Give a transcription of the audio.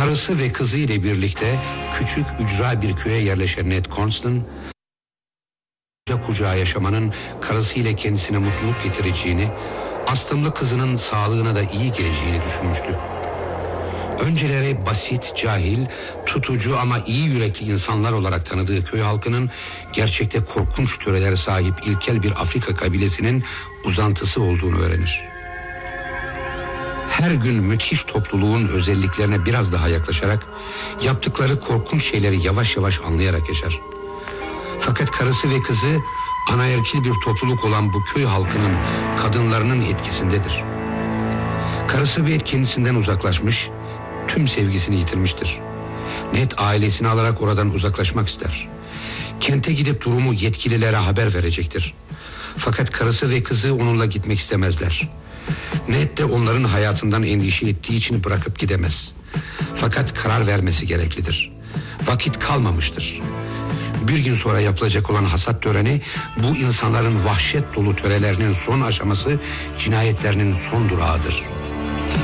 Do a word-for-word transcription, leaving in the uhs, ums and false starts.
Karısı ve kızı ile birlikte küçük ücra bir köye yerleşen Ned Constant, kucak kucağa yaşamanın karısı ile kendisine mutluluk getireceğini, astımlı kızının sağlığına da iyi geleceğini düşünmüştü. Önceleri basit, cahil, tutucu ama iyi yürekli insanlar olarak tanıdığı köy halkının gerçekte korkunç törelere sahip ilkel bir Afrika kabilesinin uzantısı olduğunu öğrenir. Her gün müthiş topluluğun özelliklerine biraz daha yaklaşarak yaptıkları korkunç şeyleri yavaş yavaş anlayarak yaşar. Fakat karısı ve kızı anaerkil bir topluluk olan bu köy halkının kadınlarının etkisindedir. Karısı Beth kendisinden uzaklaşmış, tüm sevgisini yitirmiştir. Ned ailesini alarak oradan uzaklaşmak ister. Kente gidip durumu yetkililere haber verecektir. Fakat karısı ve kızı onunla gitmek istemezler. Ned de onların hayatından endişe ettiği için bırakıp gidemez. Fakat karar vermesi gereklidir. Vakit kalmamıştır. Bir gün sonra yapılacak olan hasat töreni, bu insanların vahşet dolu törelerinin son aşaması, cinayetlerinin son durağıdır.